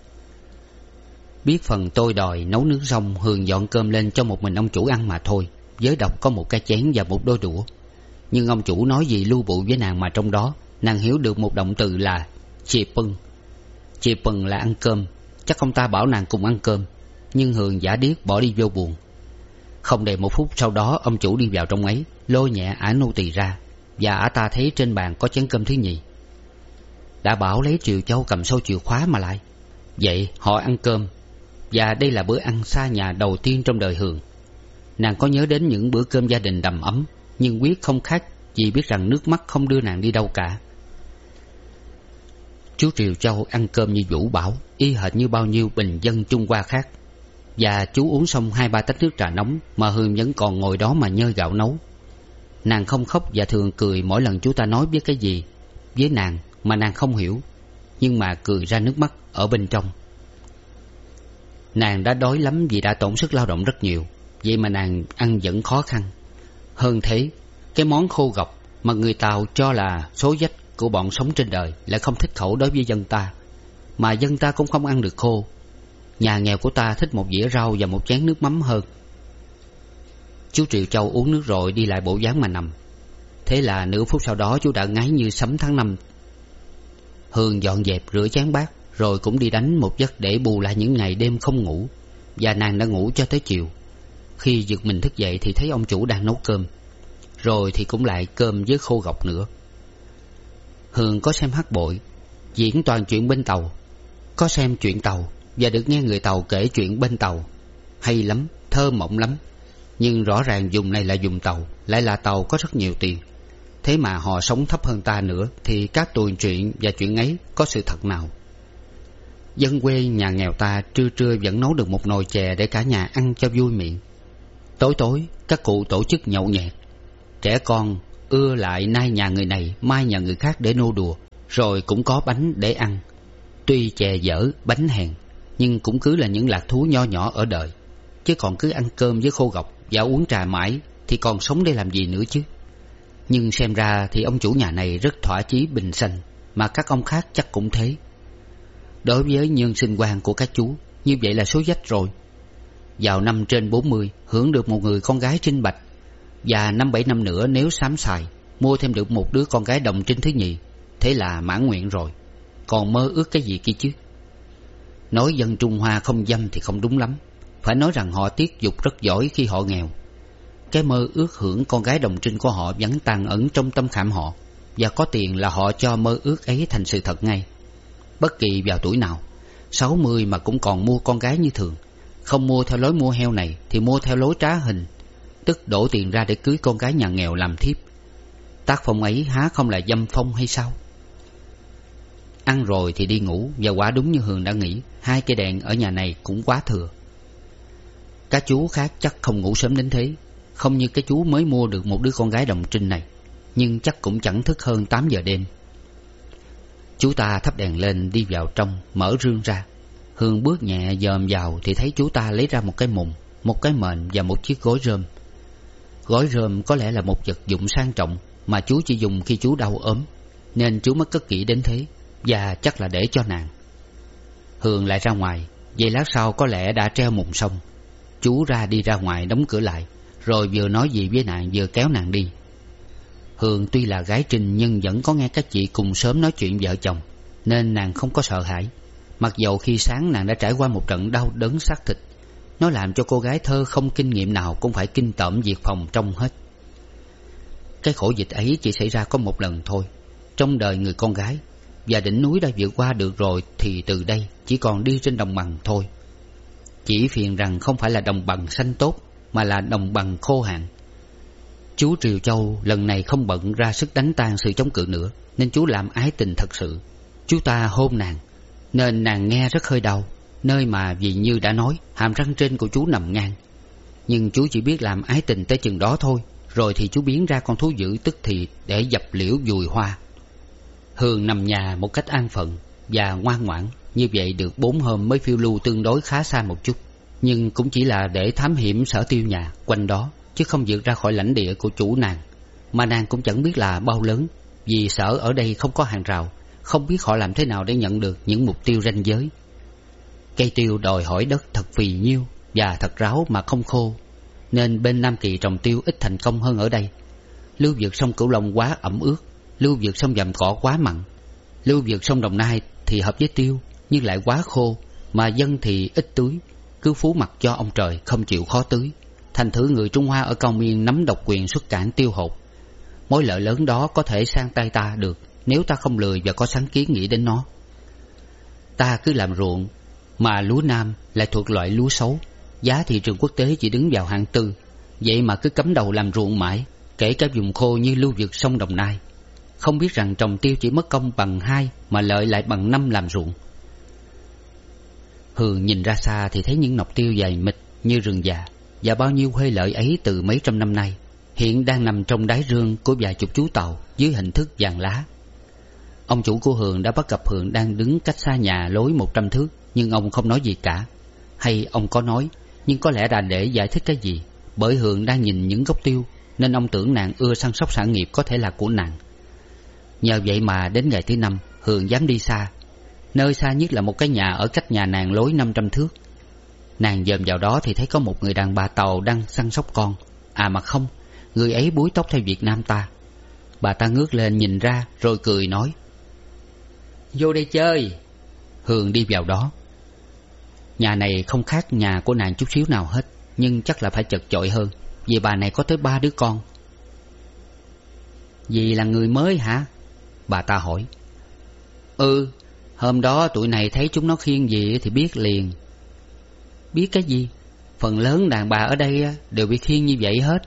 Biết phần tôi đòi nấu nướng xong, Hường dọn cơm lên cho một mình ông chủ ăn mà thôi, với độc có một cái chén và một đôi đũa. Nhưng ông chủ nói gì lu bụ với nàng mà trong đó nàng hiểu được một động từ là chì pưng. Chì pưng là ăn cơm, chắc ông ta bảo nàng cùng ăn cơm, nhưng Hường giả điếc bỏ đi vô buồn. Không đầy 1 phút sau đó, ông chủ đi vào trong ấy, lôi nhẹ ả nô tỳ ra, và ả ta thấy trên bàn có chén cơm thứ nhì. Đã bảo lấy Triều Châu cầm sâu chìa khóa mà lại. Vậy họ ăn cơm, và đây là bữa ăn xa nhà đầu tiên trong đời Hường. Nàng có nhớ đến những bữa cơm gia đình đầm ấm, nhưng quyết không khác, vì biết rằng nước mắt không đưa nàng đi đâu cả. Chú Triều Châu ăn cơm như Vũ bảo, y hệt như bao nhiêu bình dân Trung Hoa khác. Và chú uống xong 2-3 tách nước trà nóng, mà Hường vẫn còn ngồi đó mà nhơi gạo nấu. Nàng không khóc và thường cười mỗi lần chú ta nói biết cái gì với nàng mà nàng không hiểu, nhưng mà cười ra nước mắt ở bên trong. Nàng đã đói lắm vì đã tổn sức lao động rất nhiều, vậy mà nàng ăn vẫn khó khăn. Hơn thế, cái món khô gọc mà người Tàu cho là số dách của bọn sống trên đời lại không thích khẩu đối với dân ta, mà dân ta cũng không ăn được khô. Nhà nghèo của ta thích một dĩa rau và một chén nước mắm hơn. Chú Triều Châu uống nước rồi đi lại bộ dáng mà nằm. Thế là nửa phút sau đó chú đã ngáy như sấm tháng 5. Hường dọn dẹp rửa chén bát, rồi cũng đi đánh một giấc để bù lại những ngày đêm không ngủ. Và nàng đã ngủ cho tới chiều. Khi giật mình thức dậy thì thấy ông chủ đang nấu cơm, rồi thì cũng lại cơm với khô gọc nữa. Hường có xem hát bội, diễn toàn chuyện bên Tàu, có xem chuyện Tàu và được nghe người Tàu kể chuyện bên Tàu. Hay lắm, thơ mộng lắm. Nhưng rõ ràng vùng này là vùng Tàu, lại là Tàu có rất nhiều tiền. Thế mà họ sống thấp hơn ta nữa, thì các tuồng chuyện và chuyện ấy có sự thật nào? Dân quê nhà nghèo ta trưa trưa vẫn nấu được một nồi chè để cả nhà ăn cho vui miệng. Tối tối các cụ tổ chức nhậu nhẹt. Trẻ con ưa lại nay nhà người này mai nhà người khác để nô đùa. Rồi cũng có bánh để ăn. Tuy chè dở bánh hèn, nhưng cũng cứ là những lạc thú nho nhỏ ở đời. Chứ còn cứ ăn cơm với khô gọc và uống trà mãi thì còn sống để làm gì nữa chứ. Nhưng xem ra thì ông chủ nhà này rất thỏa chí bình sanh, mà các ông khác chắc cũng thế. Đối với nhân sinh quan của các chú, như vậy là số dách rồi. Vào năm trên 40 hưởng được một người con gái trinh bạch, và 5-7 năm nữa nếu xám xài mua thêm được một đứa con gái đồng trinh thứ nhì, thế là mãn nguyện rồi. Còn mơ ước cái gì kia chứ. Nói dân Trung Hoa không dâm thì không đúng lắm. Phải nói rằng họ tiết dục rất giỏi khi họ nghèo. Cái mơ ước hưởng con gái đồng trinh của họ vẫn tàn ẩn trong tâm khảm họ, và có tiền là họ cho mơ ước ấy thành sự thật ngay. Bất kỳ vào tuổi nào, 60 mà cũng còn mua con gái như thường. Không mua theo lối mua heo này thì mua theo lối trá hình, tức đổ tiền ra để cưới con gái nhà nghèo làm thiếp. Tác phong ấy há không là dâm phong hay sao? Ăn rồi thì đi ngủ, và quả đúng như Hường đã nghĩ, 2 cây đèn ở nhà này cũng quá thừa. Các chú khác chắc không ngủ sớm đến thế, không như cái chú mới mua được một đứa con gái đồng trinh này, nhưng chắc cũng chẳng thức hơn 8 giờ đêm. Chú ta thắp đèn lên đi vào trong, mở rương ra. Hương bước nhẹ dòm vào thì thấy chú ta lấy ra một cái mùng, một cái mền và một chiếc gối rơm. Gối rơm có lẽ là một vật dụng sang trọng mà chú chỉ dùng khi chú đau ốm, nên chú mới cất kỹ đến thế, và chắc là để cho nàng. Hương lại ra ngoài, vậy lát sau có lẽ đã treo mùng xong. Chú đi ra ngoài đóng cửa lại, rồi vừa nói gì với nàng vừa kéo nàng đi. Hương tuy là gái trinh nhưng vẫn có nghe các chị cùng sớm nói chuyện vợ chồng, nên nàng không có sợ hãi. Mặc dầu khi sáng nàng đã trải qua một trận đau đớn xác thịt, nó làm cho cô gái thơ không kinh nghiệm nào cũng phải kinh tởm việc phòng trong hết. Cái khổ dịch ấy chỉ xảy ra có một lần thôi trong đời người con gái, và đỉnh núi đã vượt qua được rồi thì từ đây chỉ còn đi trên đồng bằng thôi. Chỉ phiền rằng không phải là đồng bằng xanh tốt, mà là đồng bằng khô hạn. Chú Triều Châu lần này không bận ra sức đánh tan sự chống cự nữa, nên chú làm ái tình thật sự. Chú ta hôn nàng, nên nàng nghe rất hơi đau, nơi mà vì như đã nói, hàm răng trên của chú nằm ngang. Nhưng chú chỉ biết làm ái tình tới chừng đó thôi, rồi thì chú biến ra con thú dữ tức thì để dập liễu dùi hoa. Hương nằm nhà một cách an phận và ngoan ngoãn, như vậy được 4 hôm mới phiêu lưu tương đối khá xa một chút. Nhưng cũng chỉ là để thám hiểm sở tiêu nhà quanh đó, chứ không vượt ra khỏi lãnh địa của chủ nàng. Mà nàng cũng chẳng biết là bao lớn, vì sở ở đây không có hàng rào, không biết họ làm thế nào để nhận được những mục tiêu ranh giới. Cây tiêu đòi hỏi đất thật phì nhiêu và thật ráo mà không khô, nên bên Nam Kỳ trồng tiêu ít thành công hơn ở đây. Lưu vực sông Cửu Long quá ẩm ướt, lưu vực sông Vàm Cỏ quá mặn, lưu vực sông Đồng Nai thì hợp với tiêu nhưng lại quá khô, mà dân thì ít tưới, cứ phú mặc cho ông trời không chịu khó tưới. Thành thử người Trung Hoa ở Cao Miên nắm độc quyền xuất cảng tiêu hột. Mối lợi lớn đó có thể sang tay ta được nếu ta không lười và có sáng kiến nghĩ đến nó. Ta cứ làm ruộng, mà lúa Nam lại thuộc loại lúa xấu, giá thị trường quốc tế chỉ đứng vào hạng 4, vậy mà cứ cắm đầu làm ruộng mãi, kể cả vùng khô như lưu vực sông Đồng Nai. Không biết rằng trồng tiêu chỉ mất công bằng 2 mà lợi lại bằng 5 làm ruộng. Hường nhìn ra xa thì thấy những nọc tiêu dày mịt như rừng già, và bao nhiêu huê lợi ấy từ mấy trăm năm nay hiện đang nằm trong đáy rương của vài chục chú tàu dưới hình thức vàng lá. Ông chủ của Hường đã bắt gặp Hường đang đứng cách xa nhà lối 100 thước, nhưng ông không nói gì cả. Hay ông có nói, nhưng có lẽ là để giải thích cái gì, bởi Hường đang nhìn những gốc tiêu, nên ông tưởng nàng ưa săn sóc sản nghiệp có thể là của nàng. Nhờ vậy mà đến ngày thứ 5 Hường dám đi xa, nơi xa nhất là một cái nhà ở cách nhà nàng lối 500 thước. Nàng dòm vào đó thì thấy có một người đàn bà Tàu đang săn sóc con. À mà không, người ấy búi tóc theo Việt Nam ta. Bà ta ngước lên nhìn ra rồi cười nói: "Vô đây chơi." Hường đi vào đó. Nhà này không khác nhà của nàng chút xíu nào hết, nhưng chắc là phải chật chội hơn, vì bà này có tới 3 đứa con. "Dì là người mới hả?" bà ta hỏi. "Ừ, hôm đó tụi này thấy chúng nó khiêng gì thì biết liền." "Biết cái gì?" "Phần lớn đàn bà ở đây đều bị khiêng như vậy hết."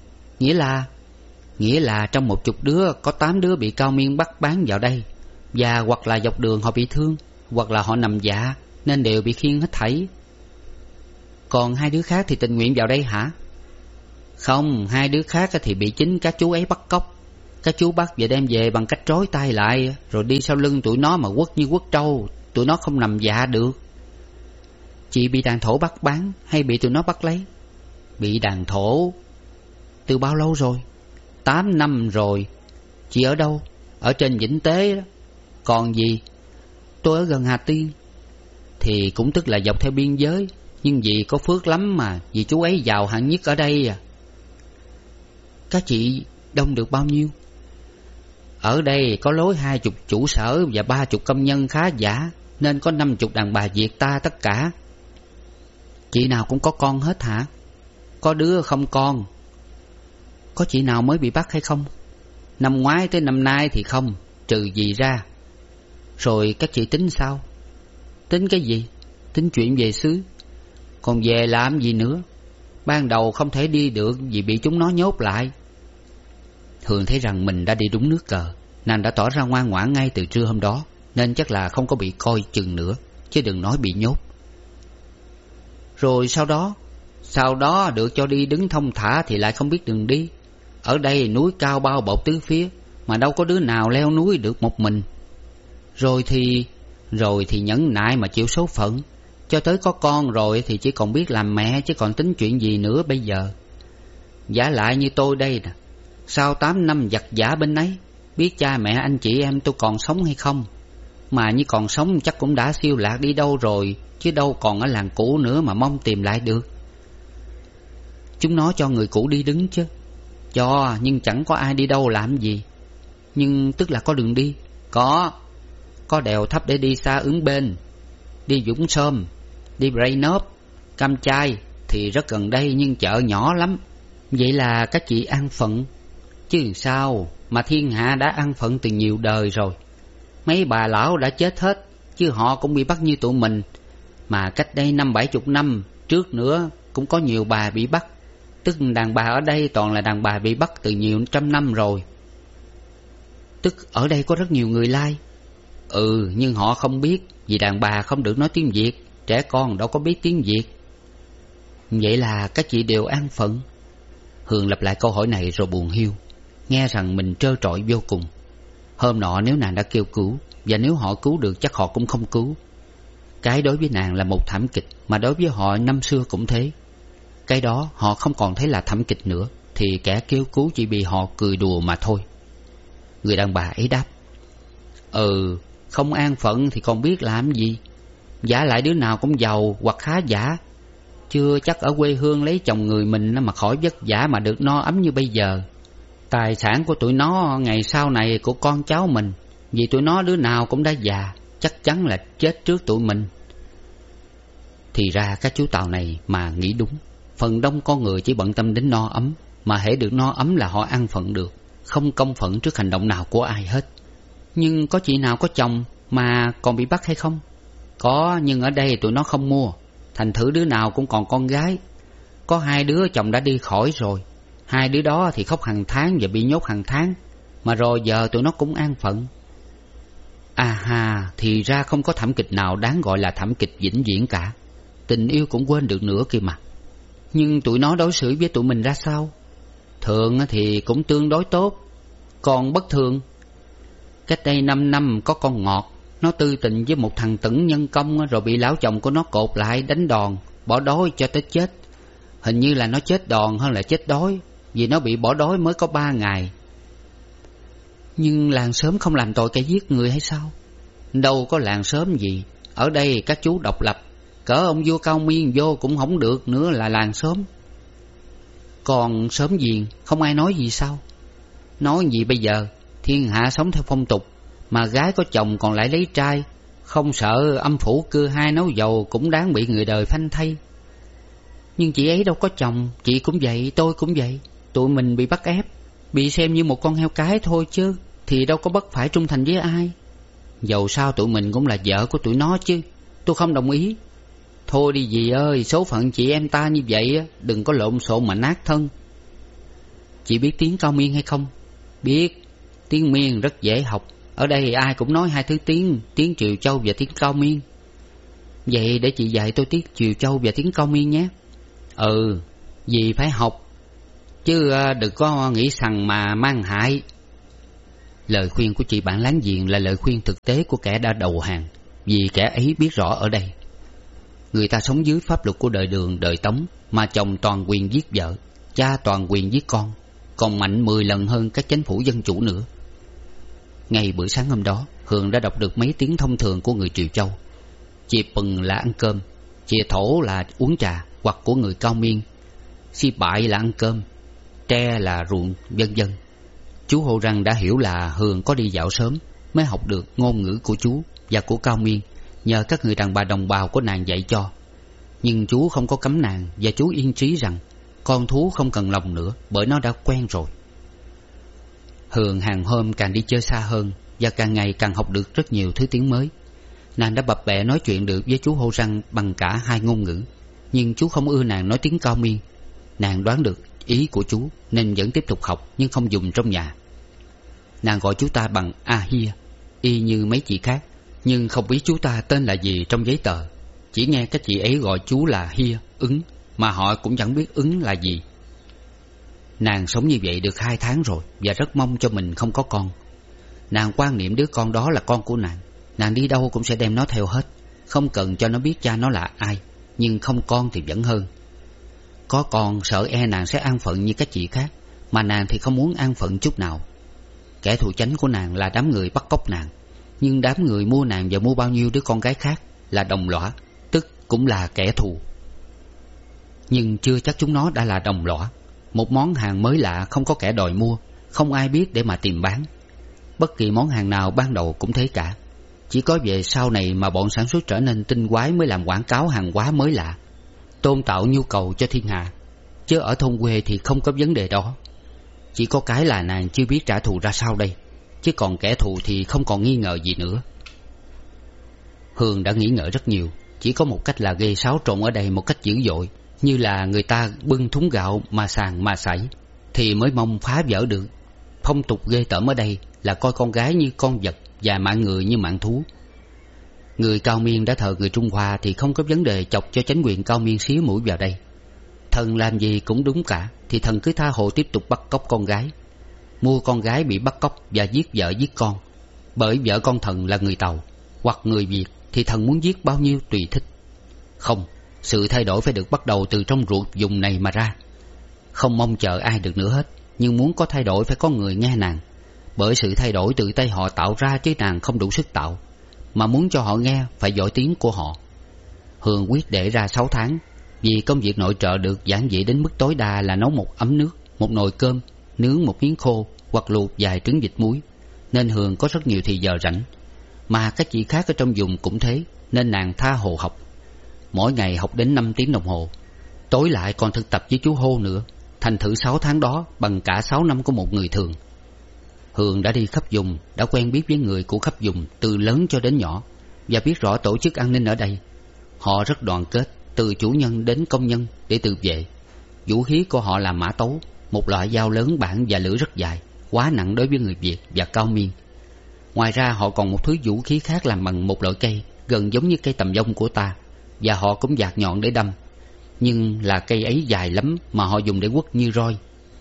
Nghĩa là trong 10 đứa có 8 đứa bị Cao Miên bắt bán vào đây, và hoặc là dọc đường họ bị thương, hoặc là họ nằm dạ, nên đều bị khiêng hết thảy." "Còn 2 đứa khác thì tình nguyện vào đây hả?" Không, hai đứa khác thì bị chính các chú ấy bắt cóc. Các chú bắt và đem về bằng cách trói tay lại, rồi đi sau lưng tụi nó mà quất như quất trâu. Tụi nó không nằm dạ được. Chị bị đàn thổ bắt bán hay bị tụi nó bắt lấy? Bị đàn thổ. Từ bao lâu rồi? 8 năm rồi. Chị ở đâu? Ở trên Vĩnh Tế đó. Còn gì? Tôi ở gần Hà Tiên. Thì cũng tức là dọc theo biên giới. Nhưng dì có phước lắm mà, vì chú ấy giàu hạng nhất ở đây à. Các chị đông được bao nhiêu? Ở đây có lối 20 chủ sở và 30 công nhân khá giả, nên có 50 đàn bà Việt ta tất cả. Chị nào cũng có con hết hả? Có đứa không con. Có chị nào mới bị bắt hay không? Năm ngoái tới năm nay thì không, trừ gì ra. Rồi các chị tính sao? Tính cái gì? Tính chuyện về xứ. Còn về làm gì nữa? Ban đầu không thể đi được vì bị chúng nó nhốt lại. Hường thấy rằng mình đã đi đúng nước cờ. Nàng đã tỏ ra ngoan ngoãn ngay từ trưa hôm đó, nên chắc là không có bị coi chừng nữa, chứ đừng nói bị nhốt. Rồi sau đó? Sau đó được cho đi đứng thông thả thì lại không biết đường đi. Ở đây núi cao bao bọc tứ phía, mà đâu có đứa nào leo núi được một mình. Rồi thì nhẫn nại mà chịu số phận. Cho tới có con rồi thì chỉ còn biết làm mẹ, chứ còn tính chuyện gì nữa bây giờ. Giả lại như tôi đây nè, sau 8 năm giặt giả bên ấy, biết cha mẹ anh chị em tôi còn sống hay không. Mà như còn sống chắc cũng đã siêu lạc đi đâu rồi, chứ đâu còn ở làng cũ nữa mà mong tìm lại được. Chúng nó cho người cũ đi đứng chứ. Cho, nhưng chẳng có ai đi đâu làm gì. Nhưng tức là có đường đi. Có đèo thấp để đi xa Ứng Bên, đi Dũng Sôm, đi Bray Nốp, Cam Chai thì rất gần đây, nhưng chợ nhỏ lắm. Vậy là các chị an phận. Chứ sao mà thiên hạ đã an phận từ nhiều đời rồi. Mấy bà lão đã chết hết, chứ họ cũng bị bắt như tụi mình. Mà cách đây 50-70 năm trước nữa cũng có nhiều bà bị bắt. Tức đàn bà ở đây toàn là đàn bà bị bắt từ nhiều trăm năm rồi. Tức ở đây có rất nhiều người Lai. Nhưng họ không biết, vì đàn bà không được nói tiếng Việt, trẻ con đâu có biết tiếng Việt. Vậy là các chị đều an phận? Hường lặp lại câu hỏi này rồi buồn hiu, nghe rằng mình trơ trọi vô cùng. Hôm nọ nếu nàng đã kêu cứu, và nếu họ cứu được chắc họ cũng không cứu. Cái đối với nàng là một thảm kịch, mà đối với họ năm xưa cũng thế. Cái đó họ không còn thấy là thảm kịch nữa, thì kẻ kêu cứu chỉ bị họ cười đùa mà thôi. Người đàn bà ấy đáp: không an phận thì còn biết làm gì. Giả lại đứa nào cũng giàu hoặc khá giả. Chưa chắc ở quê hương lấy chồng người mình mà khỏi vất vả mà được no ấm như bây giờ. Tài sản của tụi nó ngày sau này của con cháu mình, vì tụi nó đứa nào cũng đã già, chắc chắn là chết trước tụi mình. Thì ra các chú Tàu này mà nghĩ đúng. Phần đông con người chỉ bận tâm đến no ấm, mà hễ được no ấm là họ an phận được, không công phận trước hành động nào của ai hết. Nhưng có chị nào có chồng mà còn bị bắt hay không? Có, nhưng ở đây tụi nó không mua, thành thử đứa nào cũng còn con gái. Có 2 đứa chồng đã đi khỏi rồi. 2 đứa đó thì khóc hàng tháng và bị nhốt hàng tháng, mà rồi giờ tụi nó cũng an phận. Thì ra không có thảm kịch nào đáng gọi là thảm kịch vĩnh viễn cả. Tình yêu cũng quên được nữa kìa mà. Nhưng tụi nó đối xử với tụi mình ra sao? Thường thì cũng tương đối tốt. Còn bất thường, cách đây 5 năm có con Ngọt, nó tư tình với một thằng Tửng nhân công, rồi bị lão chồng của nó cột lại đánh đòn, bỏ đói cho tới chết. Hình như là nó chết đòn hơn là chết đói, vì nó bị bỏ đói mới có 3 ngày. Nhưng làng xóm không làm tội kẻ giết người hay sao? Đâu có làng xóm gì. Ở đây các chú độc lập, cỡ ông vua Cao Miên vô cũng không được nữa là làng xóm. Còn xóm giềng không ai nói gì sao? Nói gì bây giờ? Thiên hạ sống theo phong tục, mà gái có chồng còn lại lấy trai, không sợ âm phủ cưa hai nấu dầu cũng đáng bị người đời phanh thay. Nhưng chị ấy đâu có chồng, chị cũng vậy, tôi cũng vậy. Tụi mình bị bắt ép, bị xem như một con heo cái thôi chứ, thì đâu có bất phải trung thành với ai. Dầu sao tụi mình cũng là vợ của tụi nó chứ. Tôi không đồng ý. Thôi đi dì ơi, số phận chị em ta như vậy, đừng có lộn xộn mà nát thân. Chị biết tiếng Cao Miên hay không? Biết. Tiếng Miên rất dễ học. Ở đây ai cũng nói 2 thứ tiếng, tiếng Triều Châu và tiếng Cao Miên. Vậy để chị dạy tôi tiếng Triều Châu và tiếng Cao Miên nhé. Dì phải học. chứ đừng có nghĩ sằng mà mang hại. Lời khuyên của chị bạn láng giềng là lời khuyên thực tế của kẻ đã đầu hàng, vì kẻ ấy biết rõ ở đây người ta sống dưới pháp luật của đời Đường đời Tống, mà chồng toàn quyền giết vợ, cha toàn quyền giết con, còn mạnh 10 lần hơn các chính phủ dân chủ nữa. Ngay bữa sáng hôm đó, Hường đã đọc được mấy tiếng thông thường của người Triều Châu. Chìa pừng là ăn cơm, chìa thổ là uống trà hoặc của người Cao Miên, si bại là ăn cơm, tre là ruộng, vân vân. Chú Hô Răng đã hiểu là Hường có đi dạo sớm mới học được ngôn ngữ của chú và của Cao Miên, nhờ các người đàn bà đồng bào của nàng dạy cho. Nhưng chú không có cấm nàng, và chú yên trí rằng con thú không cần lòng nữa, bởi nó đã quen rồi. Hường hàng hôm càng đi chơi xa hơn, và càng ngày càng học được rất nhiều thứ tiếng mới. Nàng đã bập bẹ nói chuyện được với chú Hô Răng bằng cả 2 ngôn ngữ, nhưng chú không ưa nàng nói tiếng Cao Miên. Nàng đoán được ý của chú nên vẫn tiếp tục học, nhưng không dùng trong nhà. Nàng gọi chú ta bằng Ahia, y như mấy chị khác, nhưng không biết chú ta tên là gì trong giấy tờ. Chỉ nghe các chị ấy gọi chú là Hia, Ứng, mà họ cũng chẳng biết Ứng là gì. Nàng sống như vậy được 2 tháng rồi, và rất mong cho mình không có con. Nàng quan niệm đứa con đó là con của nàng. Nàng đi đâu cũng sẽ đem nó theo hết, không cần cho nó biết cha nó là ai. Nhưng không con thì vẫn hơn. Có con sợ nàng sẽ an phận như các chị khác, mà nàng thì không muốn an phận chút nào. Kẻ thù chánh của nàng là đám người bắt cóc nàng, nhưng đám người mua nàng và mua bao nhiêu đứa con gái khác là đồng lõa, tức cũng là kẻ thù. Nhưng chưa chắc chúng nó đã là đồng lõa. Một món hàng mới lạ không có kẻ đòi mua, không ai biết để mà tìm bán. Bất kỳ món hàng nào ban đầu cũng thế cả. Chỉ có về sau này mà bọn sản xuất trở nên tinh quái mới làm quảng cáo hàng hóa mới lạ, tôn tạo nhu cầu cho thiên hạ. Chứ ở thôn quê thì không có vấn đề đó. Chỉ có cái là nàng chưa biết trả thù ra sao đây, chứ còn kẻ thù thì không còn nghi ngờ gì nữa. Hường đã nghĩ ngợi rất nhiều. Chỉ có một cách là gây xáo trộn ở đây một cách dữ dội, như là người ta bưng thúng gạo mà sàn mà sảy, thì mới mong phá vỡ được. Phong tục ghê tởm ở đây là coi con gái như con vật và mạng người như mạng thú. Người Cao Miên đã thờ người Trung Hoa thì không có vấn đề chọc cho chính quyền Cao Miên xía mũi vào đây. Thần làm gì cũng đúng cả, thì thần cứ tha hồ tiếp tục bắt cóc con gái, mua con gái bị bắt cóc và giết vợ giết con. Bởi vợ con thần là người Tàu hoặc người Việt thì thần muốn giết bao nhiêu tùy thích. Không, sự thay đổi phải được bắt đầu từ trong ruột vùng này mà ra. Không mong chờ ai được nữa hết, nhưng muốn có thay đổi phải có người nghe nàng. Bởi sự thay đổi tự tay họ tạo ra, chứ nàng không đủ sức tạo. Mà muốn cho họ nghe phải giỏi tiếng của họ. Hường quyết để ra 6 tháng, vì công việc nội trợ được giản dị đến mức tối đa là nấu một ấm nước, một nồi cơm, nướng một miếng khô hoặc luộc vài trứng vịt muối, nên Hường có rất nhiều thì giờ rảnh. Mà các chị khác ở trong vùng cũng thế, nên nàng tha hồ học. Mỗi ngày học đến 5 tiếng đồng hồ, tối lại còn thực tập với chú Hô nữa. Thành thử 6 tháng đó bằng cả 6 năm của một người thường. Hường đã đi khắp vùng, đã quen biết với người của khắp vùng, từ lớn cho đến nhỏ, và biết rõ tổ chức an ninh ở đây. Họ rất đoàn kết, từ chủ nhân đến công nhân để tự vệ. Vũ khí của họ là mã tấu, một loại dao lớn bản và lưỡi rất dài, quá nặng đối với người Việt và Cao Miên. Ngoài ra họ còn một thứ vũ khí khác làm bằng một loại cây gần giống như cây tầm dông của ta, và họ cũng dạt nhọn để đâm. Nhưng là cây ấy dài lắm mà họ dùng để quất như roi.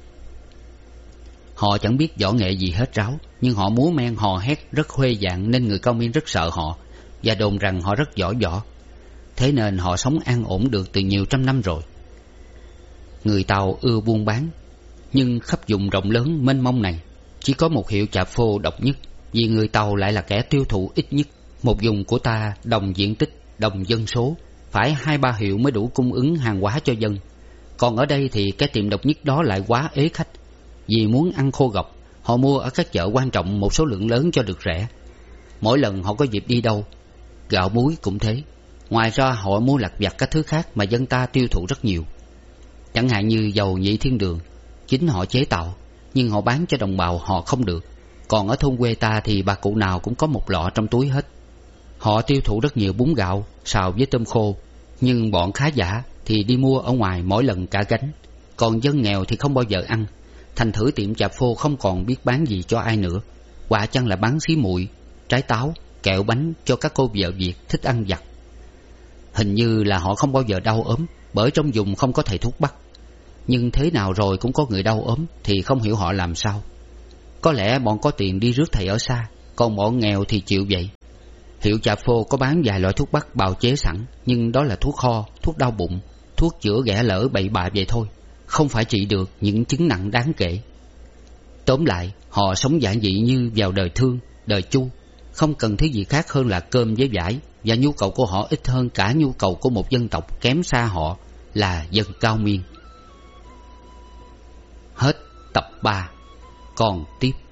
Họ chẳng biết võ nghệ gì hết ráo, nhưng họ múa men hò hét rất huê dạng, nên người Cao Miên rất sợ họ và đồn rằng họ rất giỏi võ. Thế nên họ sống an ổn được từ nhiều trăm năm rồi. Người Tàu ưa buôn bán, nhưng khắp vùng rộng lớn mênh mông này chỉ có một hiệu chạp phô độc nhất, vì người Tàu lại là kẻ tiêu thụ ít nhất. Một vùng của ta đồng diện tích, đồng dân số, phải 2-3 hiệu mới đủ cung ứng hàng hóa cho dân. Còn ở đây thì cái tiệm độc nhất đó lại quá ế khách. Vì muốn ăn khô gọc, họ mua ở các chợ quan trọng một số lượng lớn cho được rẻ. Mỗi lần họ có dịp đi đâu, gạo muối cũng thế. Ngoài ra họ mua lặt vặt các thứ khác mà dân ta tiêu thụ rất nhiều. Chẳng hạn như dầu nhị thiên đường, chính họ chế tạo, nhưng họ bán cho đồng bào họ không được. Còn ở thôn quê ta thì bà cụ nào cũng có một lọ trong túi hết. Họ tiêu thụ rất nhiều bún gạo xào với tôm khô, nhưng bọn khá giả thì đi mua ở ngoài mỗi lần cả gánh. Còn dân nghèo thì không bao giờ ăn. Thành thử tiệm chạp phô không còn biết bán gì cho ai nữa, quả chăng là bán xí muội, trái táo, kẹo bánh cho các cô vợ Việt thích ăn vặt. Hình như là họ không bao giờ đau ốm, bởi trong vùng không có thầy thuốc bắc. nhưng thế nào rồi cũng có người đau ốm, thì không hiểu họ làm sao. Có lẽ bọn có tiền đi rước thầy ở xa, còn bọn nghèo thì chịu vậy. Hiệu Chà Phô có bán vài loại thuốc bắc bào chế sẵn, nhưng đó là thuốc ho, thuốc đau bụng, thuốc chữa ghẻ lỡ bậy bạ vậy thôi, không phải trị được những chứng nặng đáng kể. Tóm lại, họ sống giản dị như vào đời Thương, đời Chu, không cần thứ gì khác hơn là cơm với vải, và nhu cầu của họ ít hơn cả nhu cầu của một dân tộc kém xa họ là dân Cao Miên. Hết tập 3, còn tiếp.